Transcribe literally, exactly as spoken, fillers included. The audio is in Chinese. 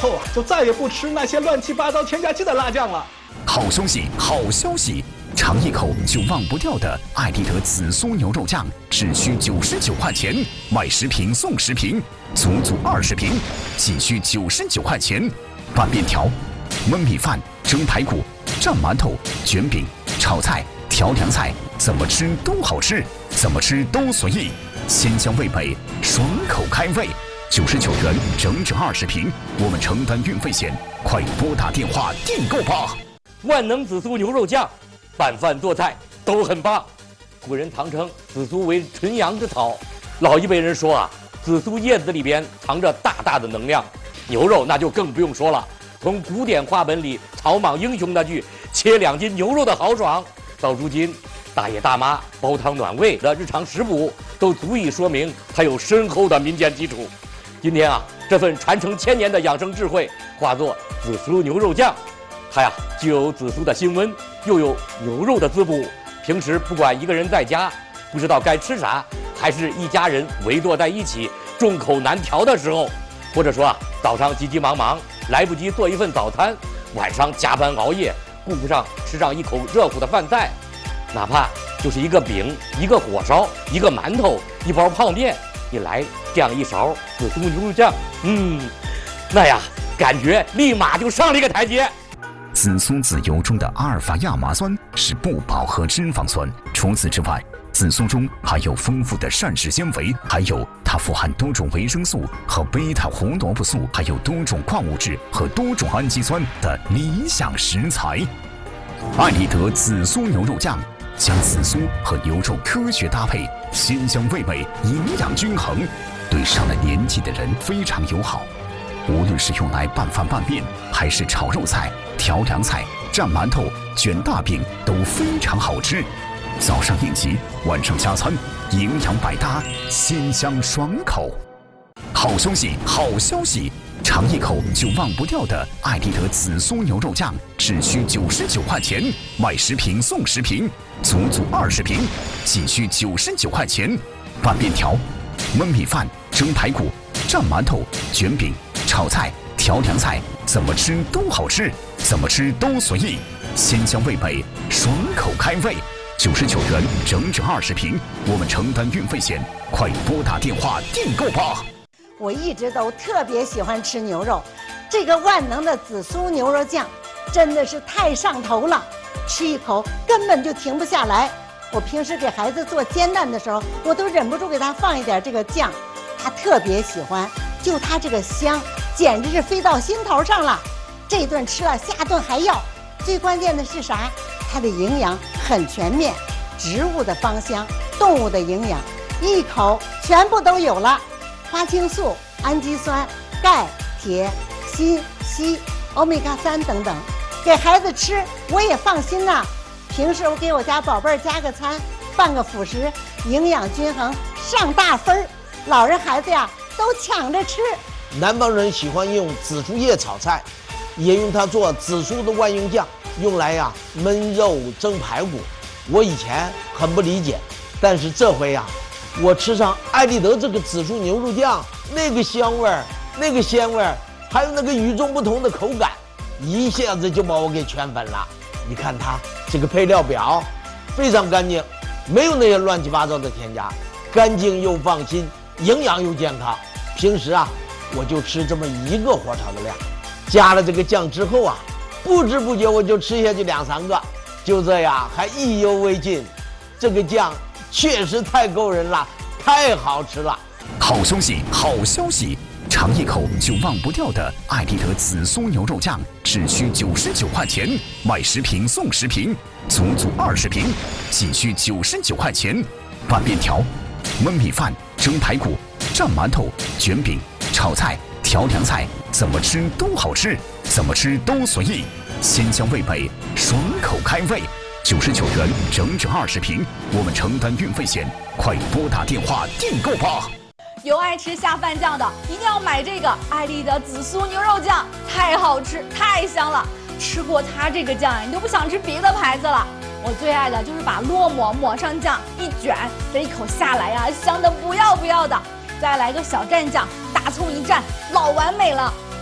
后啊，就再也不吃那些乱七八糟添加剂的辣酱了。 好消息，好消息！尝一口就忘不掉的艾丽德紫苏牛肉酱，只需九十九块钱，买十瓶送十瓶，足足二十瓶，仅需九十九块钱。拌面条、焖米饭、蒸排骨、蘸馒头、卷饼、炒菜、调凉菜，怎么吃都好吃，怎么吃都随意，鲜香味美，爽口开胃。九十九元整整二十瓶，我们承担运费险，快拨打电话订购吧！ 万能紫苏牛肉酱，拌饭做菜都很棒。古人常称紫苏为纯阳之草，老一辈人说啊，紫苏叶子里边藏着大大的能量。牛肉那就更不用说了，从古典话本里草莽英雄那句切两斤牛肉的豪爽，到如今大爷大妈煲汤暖胃的日常食补，都足以说明它有深厚的民间基础。今天啊，这份传承千年的养生智慧化作紫苏牛肉酱，它呀既有紫苏的辛温，又有牛肉的滋补。平时不管一个人在家不知道该吃啥，还是一家人围坐在一起众口难调的时候，或者说啊早上急急忙忙来不及做一份早餐，晚上加班熬夜顾不上吃上一口热乎的饭菜，哪怕就是一个饼、一个火烧、一个馒头、一包泡面，你来这样一勺紫苏牛肉酱，嗯，那呀感觉立马就上了一个台阶。 紫苏籽油中的阿尔法亚麻酸是不饱和脂肪酸，除此之外，紫苏中含有丰富的膳食纤维，还有它富含多种维生素和贝塔胡萝卜素，还有多种矿物质和多种氨基酸的理想食材。艾丽德紫苏牛肉酱将紫苏和牛肉科学搭配，鲜香味美，营养均衡，对上了年纪的人非常友好。无论是用来拌饭拌面，还是炒肉菜、调凉菜、蘸馒头、卷大饼，都非常好吃。早上应急，晚上加餐，营养百搭，鲜香爽口。好消息，好消息！尝一口就忘不掉的艾丽德紫苏牛肉酱，只需九十九块钱，买十瓶送十瓶，足足二十瓶，仅需九十九块钱。拌面条、焖米饭、蒸排骨、蘸馒头、卷饼、炒菜、调凉菜，怎么吃都好吃，怎么吃都随意，鲜香味美，爽口开胃。九十九元整整二十瓶，我们承担运费险，快拨打电话订购吧！ 我一直都特别喜欢吃牛肉，这个万能的紫苏牛肉酱真的是太上头了，吃一口根本就停不下来。我平时给孩子做煎蛋的时候，我都忍不住给他放一点这个酱，他特别喜欢，就他这个香，简直是飞到心头上了。这顿吃了，下顿还要。最关键的是啥？它的营养很全面，植物的芳香，动物的营养，一口全部都有了。花青素、氨基酸、钙、铁、锌、硒、欧米伽三等等，给孩子吃我也放心呐。平时我给我家宝贝儿加个餐，拌个辅食，营养均衡，上大分儿。老人孩子呀都抢着吃。 南方人喜欢用紫苏叶炒菜，也用它做紫苏的万用酱，用来呀焖肉、蒸排骨。我以前很不理解，但是这回呀，我吃上艾丽德这个紫苏牛肉酱，那个香味儿，那个鲜味儿，还有那个与众不同的口感，一下子就把我给圈粉了。你看它这个配料表，非常干净，没有那些乱七八糟的添加，干净又放心，营养又健康。平时啊，我就吃这么一个火炒的量，加了这个酱之后啊，不知不觉我就吃下去两三个，就这样还意犹未尽。这个酱确实太够人了，太好吃了。 好消息，好消息！尝一口就忘不掉的艾丽德紫苏牛肉酱，只需九十九块钱，买十瓶送十瓶，足足二十瓶，仅需九十九块钱。拌面条、焖米饭、蒸排骨、蘸馒头、卷饼、炒菜、调凉菜，怎么吃都好吃，怎么吃都随意，鲜香味美，爽口开胃。九十九元整整二十瓶，我们承担运费险，快拨打电话订购吧！ 有爱吃下饭酱的，一定要买这个艾丽的紫苏牛肉酱，太好吃，太香了。吃过它这个酱，你都不想吃别的牌子了。我最爱的就是把烙馍抹上酱，一卷，这一口下来呀，香的不要不要的。再来个小蘸酱，大葱一蘸，老完美了。